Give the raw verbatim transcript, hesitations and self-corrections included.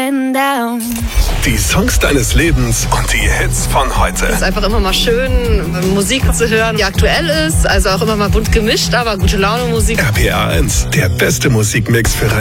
getting down. Die Songs deines Lebens und die Hits von heute. Es ist einfach immer mal schön, Musik zu hören, die aktuell ist. Also auch immer mal bunt gemischt, aber gute Laune Musik. R P R eins, der beste Musikmix für